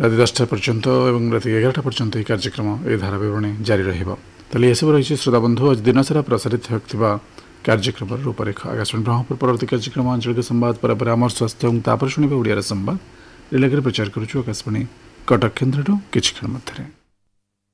राति 10टा पर्यंत और राति 11टा पर्यंत यह कार्यक्रम ये धाराविवरणी जारी रही एसबू रही श्रोता बंधु आज दिन सारा प्रसारित होता कार्यक्रम रूपरेख आकाशवाणी ब्रह्मपुर परवर्ती कार्यक्रम आंचलिक संवाद पर आम स्वास्थ्य और तापर शुणे ओडिया संवाद रिलेगे प्रचार करुँ आकाशवाणी कटक केन्द्र किछि क्षण मध्य।